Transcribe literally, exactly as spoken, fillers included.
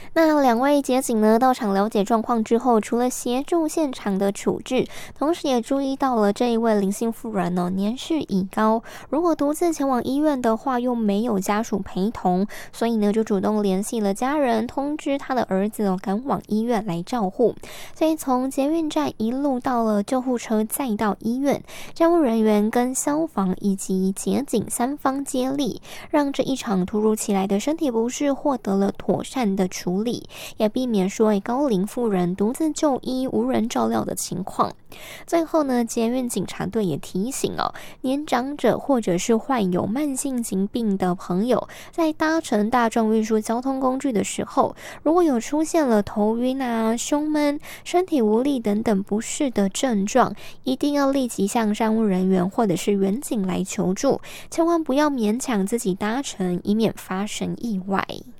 那两位检警呢到场了解状况之后，除了协助现场的处置，同时也注意到了这一位林姓妇人呢年事已高，如果独自前往医院的话又没有家属陪同，所以呢就主动联系了家人，通知他的儿子哦赶往医院来照护。所以从捷运站一路到了救护车，再到医院，站务人员跟消防以及检警三方接力，让这一场突如其来的身体不适获得了妥善的处理，也避免说高龄妇人独自就医无人照料的情况。最后呢，捷运警察队也提醒哦，年长者或者是患有慢性疾病的朋友，在搭乘大众运输交通工具的时候，如果有出现了头晕啊、胸闷、身体无力等等不适的症状，一定要立即向站务人员或者是员警来求助，千万不要勉强自己搭乘，以免发生意外。